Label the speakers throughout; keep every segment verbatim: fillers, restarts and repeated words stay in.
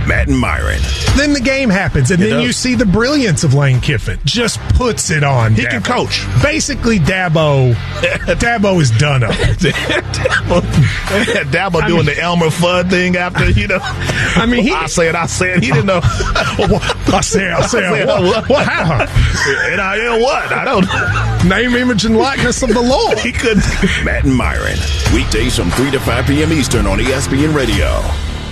Speaker 1: Matt and Myron.
Speaker 2: Then the game happens, and
Speaker 1: It
Speaker 2: then
Speaker 1: does.
Speaker 2: you see the brilliance of Lane Kiffin. Just puts it on.
Speaker 1: He
Speaker 2: Dabo.
Speaker 1: can coach.
Speaker 2: Basically, Dabo, Dabo is done up.
Speaker 1: Dabo, Dabo doing
Speaker 2: mean-
Speaker 1: the Elmer Fudd thing after, you know.
Speaker 2: I mean, he-
Speaker 1: I said, I said, he didn't know.
Speaker 2: I say, I say, what, what, what happened?
Speaker 1: N I L what? I don't know.
Speaker 2: Name, image, and likeness of the Lord.
Speaker 1: He couldn't.
Speaker 3: Matt and Myron. Weekdays from three to five p.m. Eastern on E S P N Radio.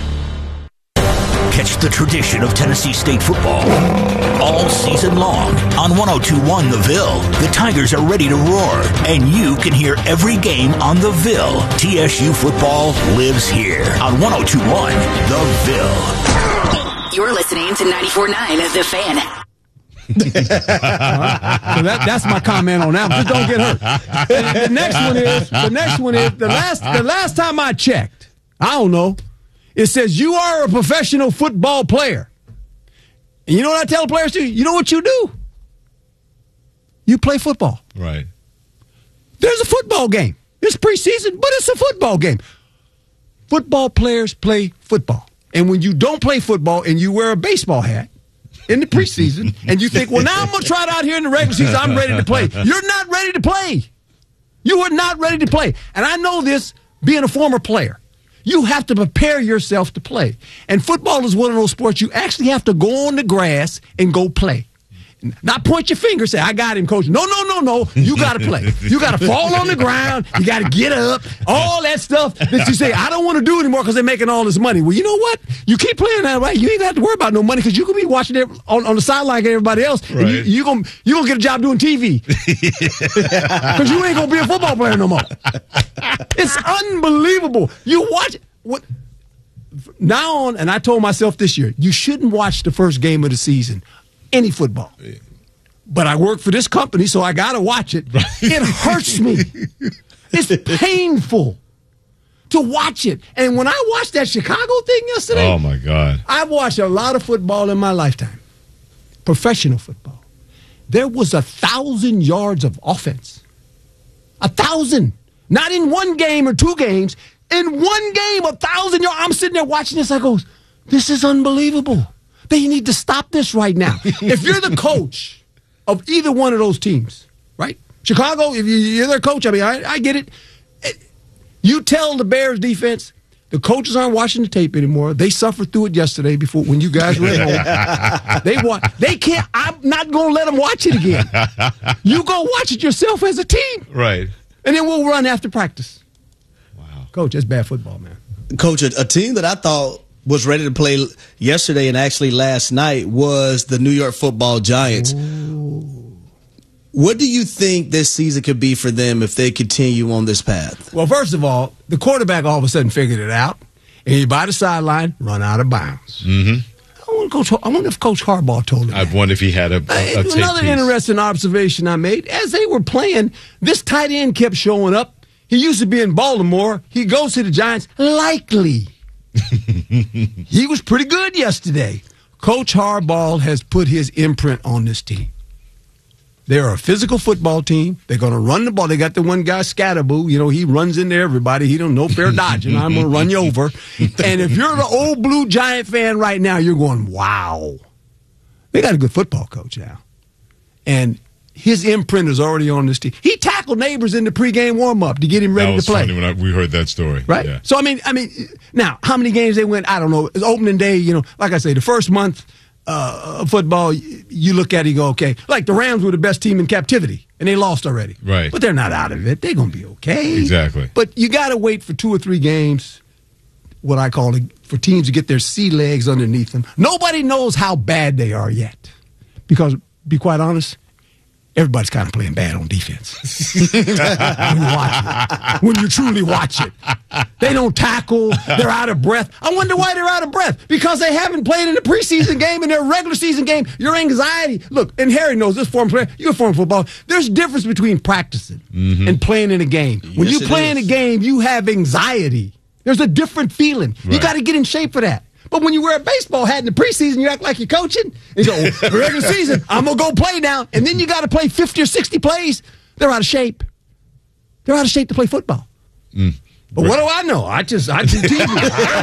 Speaker 4: Catch the tradition of Tennessee State football all season long on one oh two point one The Ville. The Tigers are ready to roar, and you can hear every game on The Ville. T S U football lives here on one oh two point one The Ville.
Speaker 5: You're listening to ninety-four point nine The Fan.
Speaker 6: So that, that's my comment on that one. Just don't get hurt. And the next one is the next one is the last the last time I checked, I don't know. It says you are a professional football player. And you know what I tell players to? You know what you do? You play football.
Speaker 7: Right.
Speaker 6: There's a football game. It's preseason, but it's a football game. Football players play football. And when you don't play football and you wear a baseball hat in the preseason and you think, well, now I'm going to try it out here in the regular season, I'm ready to play. You're not ready to play. You are not ready to play. And I know this being a former player. You have to prepare yourself to play. And football is one of those sports you actually have to go on the grass and go play. Not point your finger, say, I got him, coach. No, no, no, no. You got to play. You got to fall on the ground. You got to get up. All that stuff that you say, I don't want to do anymore because they're making all this money. Well, you know what? You keep playing that way. You ain't got to worry about no money because you can be watching it on, on the sideline like everybody else.
Speaker 7: Right.
Speaker 6: And you, you going you gonna get a job doing T V. Because you ain't going to be a football player no more. It's unbelievable. You watch what now on, and I told myself this year, you shouldn't watch the first game of the season. Any football. But I work for this company, so I got to watch it. It hurts me. It's painful to watch it. And when I watched that Chicago thing yesterday,
Speaker 7: Oh, my God.
Speaker 6: I've watched a lot of football in my lifetime. Professional football. There was a thousand yards of offense. A thousand. Not in one game or two games. In one game, a thousand yards. I'm sitting there watching this. I go, this is unbelievable. They need to stop this right now. If you're the coach of either one of those teams, right? Chicago, if you're their coach, I mean, I, I get it. You tell the Bears defense, the coaches aren't watching the tape anymore. They suffered through it yesterday before when you guys were at home. They want, they can't, I'm not going to let them watch it again. You go watch it yourself as a team.
Speaker 7: Right.
Speaker 6: And then we'll run after practice.
Speaker 7: Wow.
Speaker 6: Coach, that's bad football, man.
Speaker 8: Coach, a, a team that I thought was ready to play yesterday and actually last night was the New York Football Giants. Ooh. What do you think this season could be for them if they continue on this path?
Speaker 6: Well, first of all, the quarterback all of a sudden figured it out, and he by the sideline run out of bounds.
Speaker 7: Mm-hmm.
Speaker 6: I wonder, Coach, I wonder if Coach Harbaugh told him.
Speaker 7: I wonder if he had a, a, a tape
Speaker 6: Another
Speaker 7: piece.
Speaker 6: interesting observation I made, as they were playing, this tight end kept showing up. He used to be in Baltimore. He goes to the Giants. Likely. He was pretty good yesterday. Coach Harbaugh has put his imprint on this team. They're a physical football team. They're going to run the ball. They got the one guy, Scatterboo. You know, he runs into everybody. He don't know fair dodging. I'm going to run you over. And if you're the old blue Giant fan right now, you're going, wow. They got a good football coach now. And his imprint is already on this team. He tackled Neighbors in the pregame warm-up to get him ready
Speaker 7: that was
Speaker 6: to play.
Speaker 7: Funny when I, we heard that story.
Speaker 6: Right?
Speaker 7: Yeah.
Speaker 6: So, I mean, I mean, now, how many games they went, I don't know. It's opening day, you know, like I say, the first month uh, of football, you look at it, you go, okay. Like the Rams were the best team in captivity, and they lost already.
Speaker 7: Right.
Speaker 6: But they're not out of it. They're going to be okay.
Speaker 7: Exactly.
Speaker 6: But you got to wait for two or three games, what I call it, for teams to get their sea legs underneath them. Nobody knows how bad they are yet. Because, be quite honest, everybody's kind of playing bad on defense. When you watch it. When you truly watch it. They don't tackle. They're out of breath. I wonder why they're out of breath. Because they haven't played in the preseason game, in their regular season game. Your anxiety. Look, and Harry knows this former player. You're a former football. There's a difference between practicing mm-hmm. and playing in a game. When
Speaker 8: Yes,
Speaker 6: you play in a game, you have anxiety. There's a different feeling. Right. You got to get in shape for that. But when you wear a baseball hat in the preseason, you act like you're coaching. And you go, oh, regular season, I'm going to go play now. And then you got to play fifty or sixty plays. They're out of shape. They're out of shape to play football.
Speaker 7: Mm.
Speaker 6: But what do I know? I just, I do T V.